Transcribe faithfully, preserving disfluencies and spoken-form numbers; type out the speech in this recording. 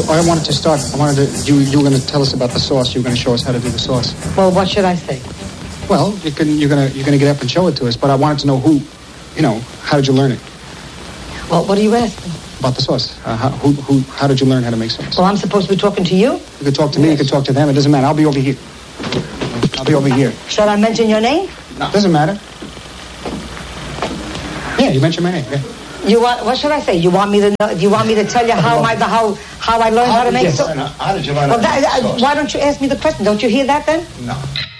Well, I wanted to start. I wanted to. You, you were going to tell us about the sauce. You were going to show us how to do the sauce. Well, what should I say? Well, you can. You're gonna. You're gonna get up and show it to us. But I wanted to know who. You know, how did you learn it? Well, what are you asking? About the sauce. Uh, how, who, who, how did you learn how to make sauce? Well, I'm supposed to be talking to you? You could talk to me, you could talk to them. It doesn't matter. I'll be over here. I'll be over here. Shall I mention your name? No. Doesn't matter. Yeah, you mentioned my name. Yeah. You want? What should I say? You want me to know? You want me to tell you how my how how I learned how, how to make sauce? How did you learn well, how to make that, sauce? Why don't you ask me the question? Don't you hear that then? No.